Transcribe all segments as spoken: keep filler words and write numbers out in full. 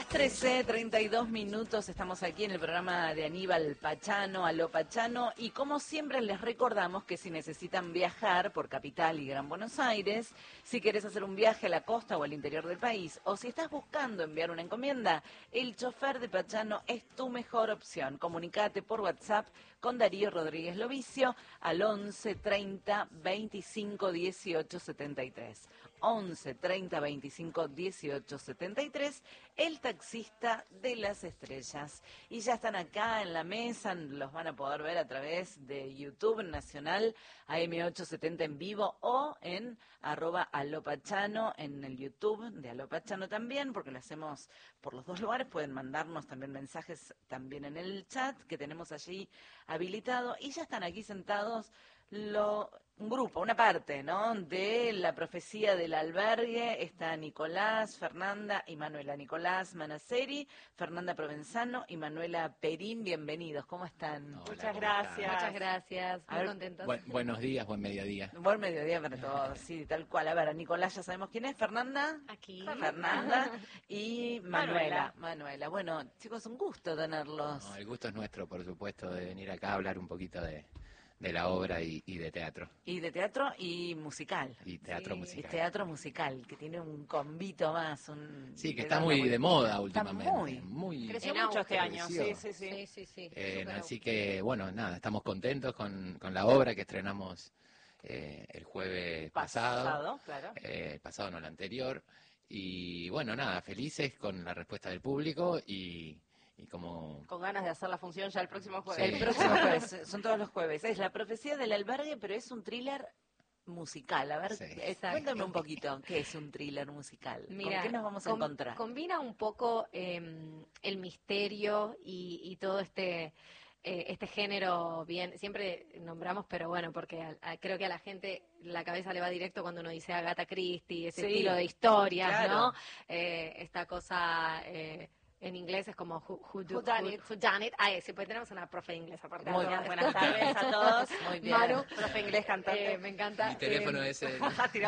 trece, treinta y dos minutos, estamos aquí en el programa de Aníbal Pachano, Aló Pachano, y como siempre les recordamos que si necesitan viajar por Capital y Gran Buenos Aires, si querés hacer un viaje a la costa o al interior del país, o si estás buscando enviar una encomienda, el chofer de Pachano es tu mejor opción. Comunicate por WhatsApp con Darío Rodríguez Lovicio al once, treinta, veinticinco, dieciocho, setenta y tres. once, treinta, veinticinco, dieciocho, setenta y tres, el taxista de las estrellas. Y ya están acá en la mesa, los van a poder ver a través de YouTube Nacional, A M ochocientos setenta en vivo o en arroba alopachano en el YouTube de Alopachano también, porque lo hacemos por los dos lugares. Pueden mandarnos también mensajes también en el chat que tenemos allí habilitado. Y ya están aquí sentados Lo, un grupo, una parte, ¿no?, de la profecía del albergue. Está Nicolás, Fernanda y Manuela. Nicolás Manaceri, Fernanda Provenzano y Manuela Perín. Bienvenidos, ¿cómo están? Hola, Muchas ¿cómo gracias. están? Muchas gracias, muy ver, contentos. Bu buenos días, buen mediodía. Buen mediodía para todos, sí, tal cual. A ver, Nicolás ya sabemos quién es, Fernanda. Aquí. Fernanda y Manuela. Manuela. Manuela. Bueno, chicos, un gusto tenerlos. No, el gusto es nuestro, por supuesto, de venir acá a hablar un poquito de, de la obra y, y de teatro. Y de teatro y musical. Y teatro Sí, musical. es teatro musical, que tiene un convito más. Un, sí, que está muy de moda últimamente. Muy. muy Creció mucho este año. Creció. Sí, sí, sí. sí, sí, sí. Eh, así que, bueno, nada, estamos contentos con, con la obra que estrenamos eh, el jueves pasado. Pasado, claro. Eh, el pasado, no el anterior. Y, bueno, nada, felices con la respuesta del público y... Y como... Con ganas de hacer la función ya el próximo jueves. Sí. El próximo jueves, son todos los jueves. Es La profecía del albergue, pero es un thriller musical. A ver, sí. eh, cuéntame un poquito, ¿qué es un thriller musical? Mira, ¿Con qué nos vamos a com encontrar? Combina un poco eh, el misterio y, y todo este... Eh, este género, bien, siempre nombramos, pero bueno, porque a, a, creo que a la gente la cabeza le va directo cuando uno dice Agatha Christie, ese sí, estilo de historias, claro. ¿no? Eh, esta cosa... Eh, en inglés es como who, who, do, who done it. Who, who done it. Ah, sí, pues tenemos una profe de inglés aparte. Muy bien, buenas tardes a todos. Muy bien. Manu, profe inglés cantante. Eh, me encanta. Mi teléfono eh, es el...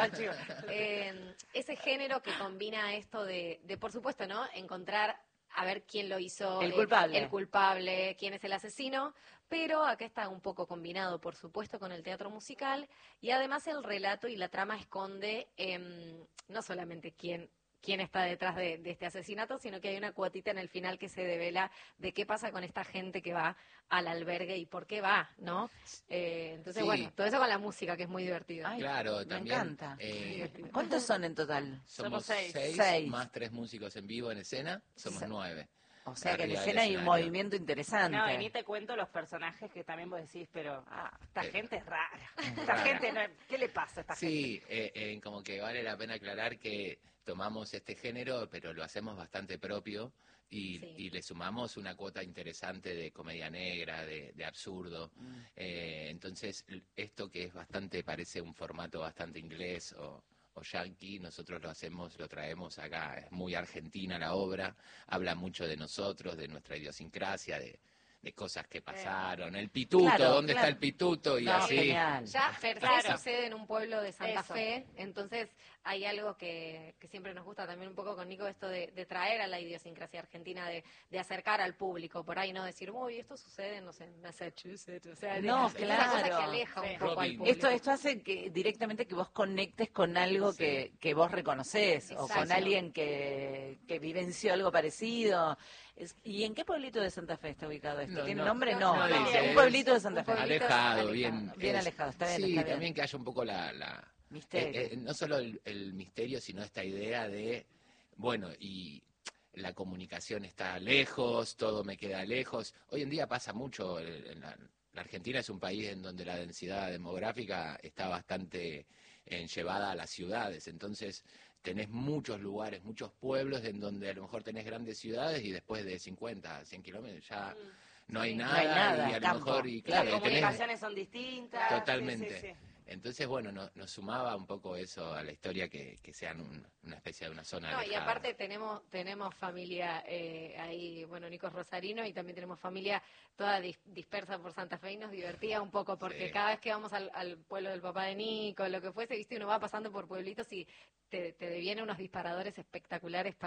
eh, ese género que combina esto de, de, por supuesto, ¿no? Encontrar a ver quién lo hizo. El culpable. El culpable, quién es el asesino. Pero acá está un poco combinado, por supuesto, con el teatro musical. Y además el relato y la trama esconde eh, no solamente quién quién está detrás de, de este asesinato, sino que hay una cuotita en el final que se devela de qué pasa con esta gente que va al albergue y por qué va, ¿no? Eh, entonces, sí. Bueno, todo eso con la música, que es muy divertido. Ay, claro, me también. encanta. Eh, ¿Cuántos son en total? Somos, somos seis, seis, seis, más tres músicos en vivo en escena, somos Se nueve. O sea que en escena hay un movimiento interesante. No, y ni te cuento los personajes que también vos decís, pero ah, esta eh, gente es rara. Esta rara. gente, no, ¿qué le pasa a esta sí, gente? Sí, eh, eh, como que vale la pena aclarar que tomamos este género, pero lo hacemos bastante propio y, sí. y le sumamos una cuota interesante de comedia negra, de, de absurdo. Mm. Eh, entonces, esto que es bastante, parece un formato bastante inglés o... o yankee, nosotros lo hacemos, lo traemos acá, es muy argentina la obra, habla mucho de nosotros, de nuestra idiosincrasia, de, de cosas que pasaron, el pituto, claro, ¿dónde claro. está el pituto? Y no, así. Genial. Ya per se claro. sucede en un pueblo de Santa Eso. Fe, entonces hay algo que, que siempre nos gusta también un poco con Nico, esto de, de traer a la idiosincrasia argentina, de, de acercar al público, por ahí no decir, uy, esto sucede, no sé, en Massachusetts, o sea, no, de, claro. es una cosa que aleja Sí. un poco Robin. al público. Esto, esto hace que directamente que vos conectes con algo Sí. que, que vos reconocés. Exacto. O con alguien que, que vivenció algo parecido. Es, ¿Y en qué pueblito de Santa Fe está ubicado esto? No, ¿Tiene no, nombre? no, No, no no, dice. un pueblito de Santa Un Fe. pueblito Alejado, alejado. bien. Bien es- alejado, está bien, Sí, está bien. también que haya un poco la... la Misterio. eh, eh, no solo el, el misterio, sino esta idea de, bueno, y la comunicación está lejos, todo me queda lejos. Hoy en día pasa mucho, en la, la Argentina es un país en donde la densidad demográfica está bastante eh, llevada a las ciudades, entonces tenés muchos lugares, muchos pueblos en donde a lo mejor tenés grandes ciudades y después de cincuenta, cien kilómetros ya no hay Sí. nada, No hay nada, y a lo campo. mejor, y Y claro, las y tenés- comunicaciones son distintas. Totalmente. Sí, sí, sí. Entonces, bueno, no- nos sumaba un poco eso a la historia, que, que sean un- una especie de una zona No, y alejada. aparte tenemos tenemos familia eh, ahí, bueno, Nico es rosarino y también tenemos familia toda dis- dispersa por Santa Fe y nos divertía un poco porque Sí. cada vez que vamos al, al pueblo del papá de Nico, lo que fuese, viste, uno va pasando por pueblitos y te, te deviene unos disparadores espectaculares para,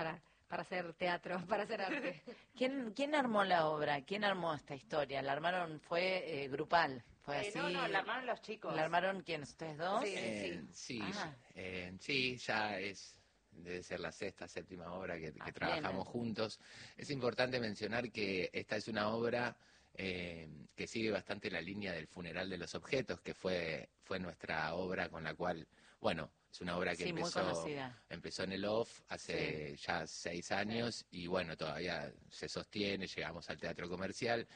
para hacer teatro, para hacer arte. ¿Quién, quién armó la obra? ¿Quién armó esta historia? ¿La armaron? ¿Fue eh, grupal? ¿Fue Eh, así? no, no, la armaron los chicos. ¿La armaron quiénes? ¿Ustedes dos? Sí, Eh, sí, Ah. eh, sí, ya es, debe ser la sexta, séptima obra que, que Ah, trabajamos bien. juntos. Es importante mencionar que esta es una obra eh, que sigue bastante la línea del Funeral de los Objetos, que fue, fue nuestra obra con la cual, bueno, es una obra que Sí, muy empezó, conocida. empezó en el Off hace ya seis años y bueno, todavía se sostiene, llegamos al teatro comercial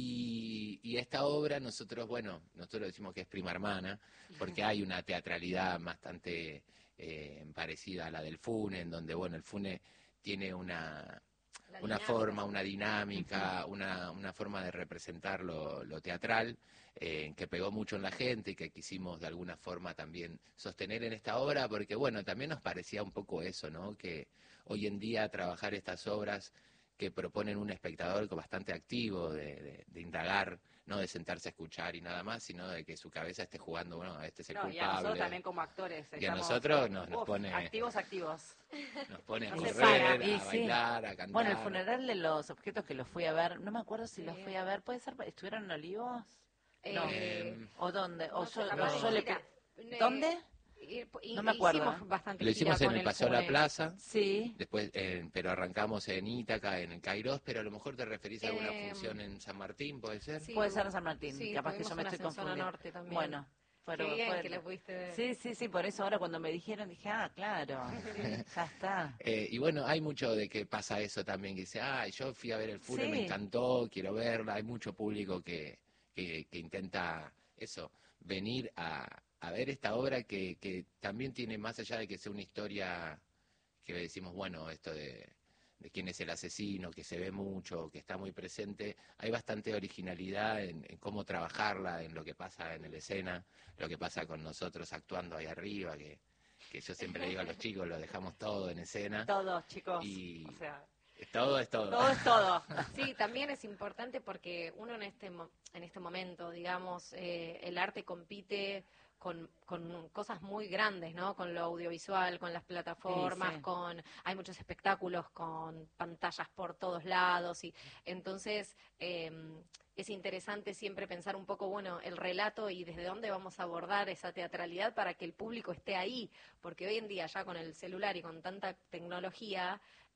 y, y esta obra nosotros, bueno, nosotros decimos que es prima hermana porque hay una teatralidad bastante eh, parecida a la del Fune, en donde, bueno, el Fune tiene una... La una dinámica, forma, sí. una dinámica, una, una forma de representar lo, lo teatral, eh, que pegó mucho en la gente y que quisimos de alguna forma también sostener en esta obra, porque bueno, también nos parecía un poco eso, ¿no? Que hoy en día trabajar estas obras que proponen un espectador bastante activo, de, de, de indagar, no de sentarse a escuchar y nada más, sino de que su cabeza esté jugando, bueno, este es el No, y a nosotros culpable. también como actores. Y a estamos, nosotros nos, nos uf, pone... activos, activos. Nos pone a No se correr, para. Y a sí. bailar, a cantar. Bueno, el funeral de los objetos que los fui a ver, no me acuerdo si Sí. los fui a ver, ¿puede ser? ¿Estuvieron en Olivos? No. Eh, ¿O dónde? no ¿O sé, yo, capaz o de yo le gira. pi- Eh, ¿Dónde? y- y- No me acuerdo, Hicimos ¿eh? bastante Lo gira hicimos en con el el Paseo La Fune. Plaza, Sí. después, eh, pero arrancamos en Ítaca, en el Kairos, pero a lo mejor te referís a alguna Eh, función en San Martín, ¿puede ser? Sí, Puede ser en San Martín, sí, capaz que yo tuvimos me unas estoy en zona confundiendo. norte también. Bueno, pero Qué bien fue- que la pudiste ver. Sí, sí, sí, por eso ahora cuando me dijeron dije, ah, claro, ya está. Eh, y bueno, hay mucho de que pasa eso también, que dice, ah, yo fui a ver el Fune, Sí. me encantó, quiero verla. Hay mucho público que, que, que intenta eso, venir a, a ver esta obra que, que también tiene, más allá de que sea una historia que decimos, bueno, esto de, de quién es el asesino, que se ve mucho, que está muy presente, hay bastante originalidad en, en cómo trabajarla, en lo que pasa en la escena, lo que pasa con nosotros actuando ahí arriba, que, que yo siempre le digo a los chicos, lo dejamos todo en escena. Todos, chicos. Y O sea, todo es todo. todo es todo. Sí, también es importante porque uno en este mo- en este momento, digamos, eh, el arte compite con, con cosas muy grandes, ¿no? Con lo audiovisual, con las plataformas, Sí, sí. con hay muchos espectáculos con pantallas por todos lados y entonces eh, es interesante siempre pensar un poco, bueno, el relato y desde dónde vamos a abordar esa teatralidad para que el público esté ahí, porque hoy en día ya con el celular y con tanta tecnología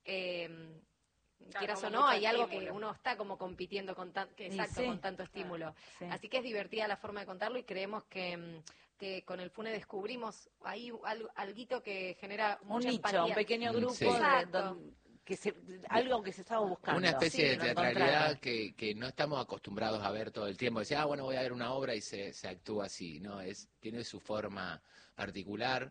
eh, Claro, quieras o como no, mucho hay algo que estímulo. uno está como compitiendo con, tan, que Y exacto, sí, con tanto estímulo. Sí. Así que es divertida la forma de contarlo y creemos que, mm, que con el Fune descubrimos ahí algo alguito que genera Un mucha nicho, empatía. un pequeño Mm, grupo, sí. de Exacto. don- que se- algo que se estaba buscando. Una especie Sí, de lo teatralidad encontraron. que, que no estamos acostumbrados a ver todo el tiempo. Decir, ah, bueno, voy a ver una obra y se, se actúa así. No, es tiene su forma particular,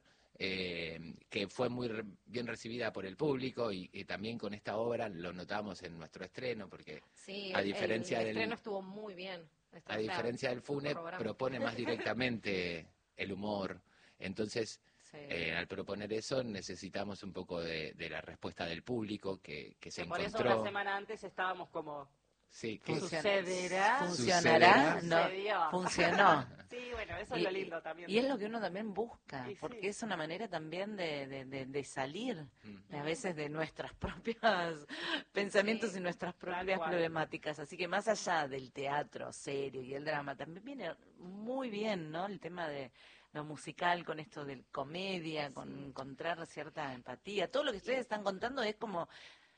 eh, que fue muy re- bien recibida por el público y, y también con esta obra lo notamos en nuestro estreno, porque Sí, a el- diferencia el, del- estreno estuvo muy bien. Esto, a o sea, diferencia del lo Fune, corroboramos. propone más directamente el humor. Entonces, Sí. eh, al proponer eso, necesitamos un poco de, de la respuesta del público que, que se Que por eso encontró. una semana antes estábamos como, Sí, que Funciona- ¿sucederá? ¿Funcionará? Sucederá. No, Sucedió. funcionó. Sí, bueno, eso Y, es lo lindo también. y es lo que uno también busca, Y sí. porque es una manera también de, de, de- de salir Mm. de, a veces de nuestras propias pensamientos Sí, y nuestras tal propias cual. problemáticas. Así que más allá del teatro serio y el drama, también viene muy bien, ¿no? El tema de lo musical con esto de comedia, con encontrar cierta empatía. Todo lo que ustedes están contando es como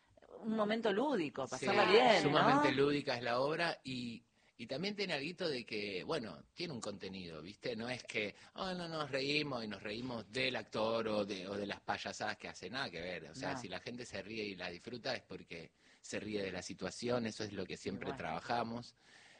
un momento lúdico, pasarla Sí, bien, sumamente ¿no? lúdica es la obra y, y también tiene algo de que, bueno, tiene un contenido, ¿viste? No es que, oh, no nos reímos y nos reímos del actor o de, o de las payasadas que hace, nada que ver. O sea, No. si la gente se ríe y la disfruta es porque se ríe de la situación, eso es lo que siempre Igual. trabajamos.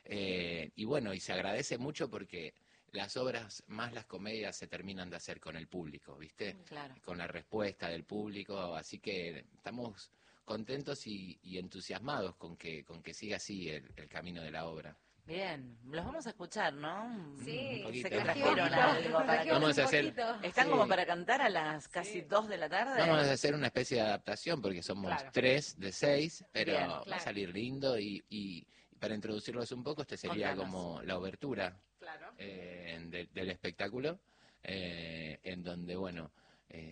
Eh, y bueno, y se agradece mucho porque las obras, más las comedias, se terminan de hacer con el público, ¿viste? Claro. Con la respuesta del público, así que estamos contentos y, y entusiasmados con que con que siga así el, el camino de la obra. Bien, los vamos a escuchar, ¿no? Sí, Un poquito. Sé que trajimos trajeron un algo poquito, para que... trajimos Vamos a un hacer- poquito. ¿Están Sí. como para cantar a las casi dos de la tarde? Vamos a hacer una especie de adaptación porque somos Claro. tres de seis, pero Bien, va a claro. salir lindo y, y para introducirlos un poco, este sería Contanos. como la obertura Claro. eh, de- del espectáculo, eh, en donde, bueno,